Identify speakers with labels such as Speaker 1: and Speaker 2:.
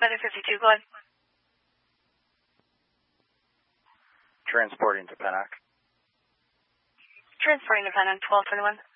Speaker 1: Weather 52, go ahead.
Speaker 2: Transporting to Pennock.
Speaker 1: Transporting to Pennock, 1221.